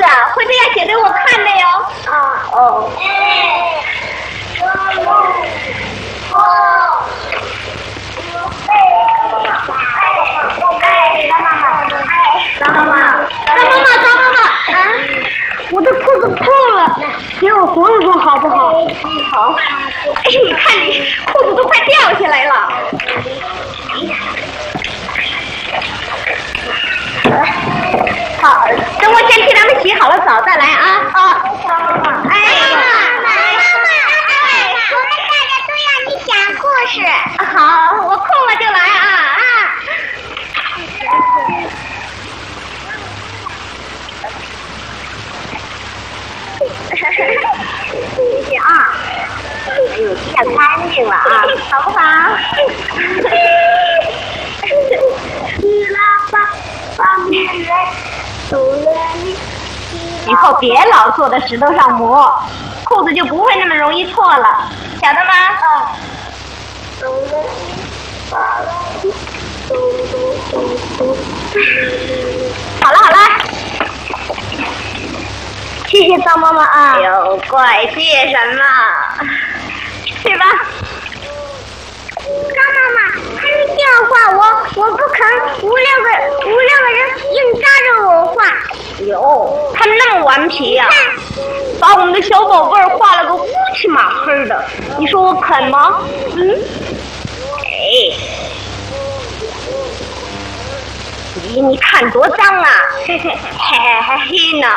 是啊，会这样写给我看的哟。 啊哦。我的裤子破了，给我缝一缝好不好？ 好。哎，你看你裤子都快掉下来了。好，等我先替他们洗好了澡再来啊。啊。哎呀， 我们大家都让你讲故事。 好，我空了就来啊。 谢谢啊。哎呦，变干净了啊， 好不好？以后别老坐在石头上磨，裤子就不会那么容易错了，晓得吗？好了好了， 谢谢张妈妈啊。 有怪谢什么？去吧。 张妈妈，还没电话，我不肯五六个人硬扎着我画。 哟，他们那么顽皮呀、把我们的小宝贝儿画了个乌漆嘛黑的，你说我肯吗？哎，你看多脏啊！嘿嘿，还黑呢。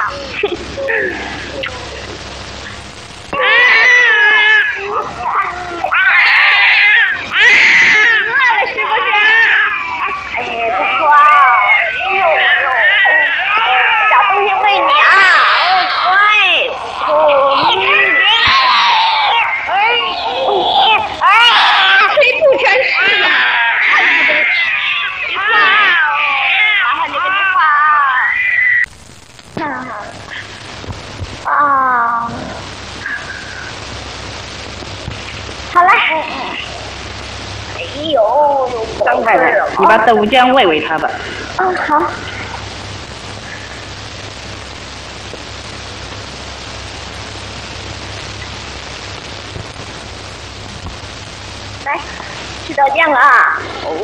饿了是不是？哎，不错啊！小东西喂你啊！乖，腿部全是啊！麻烦你跟你画啊！好了。哎呦， 张太太，你把豆浆喂喂他吧。 好。来，吃豆浆了啊！哦，